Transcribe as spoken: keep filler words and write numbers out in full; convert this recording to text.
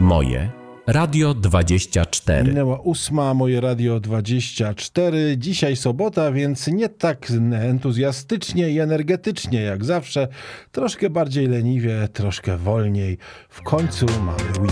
Moje Radio dwadzieścia cztery. Minęła ósma, moje Radio dwadzieścia cztery. Dzisiaj sobota, więc nie tak entuzjastycznie i energetycznie jak zawsze. Troszkę bardziej leniwie, troszkę wolniej. W końcu mamy weekend.